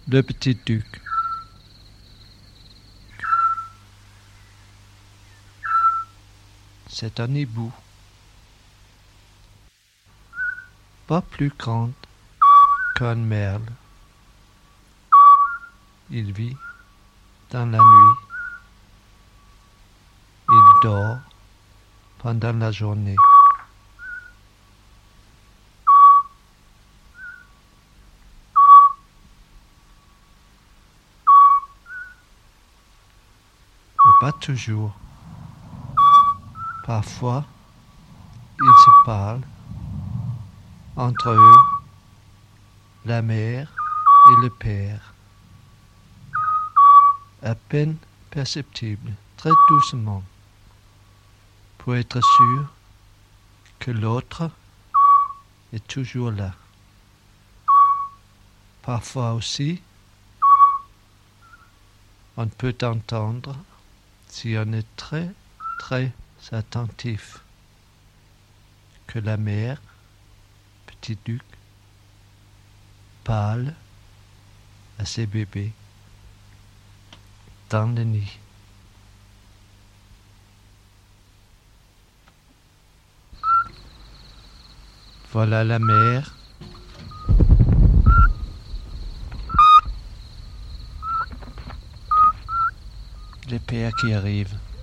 Le petit duc. C'est un hibou. Pas plus grand qu'un merle. Il vit dans la nuit. Il dort pendant la journée. Mais pas toujours. Parfois, ils se parlent entre eux, la mère et le père. À peine perceptible, très doucement, pour être sûr que l'autre est toujours là. Parfois aussi, on peut entendre, si on est très, très attentif, que la mère, petit duc, parle à ses bébés dans le nid. Voilà la mère. Le père qui arrive.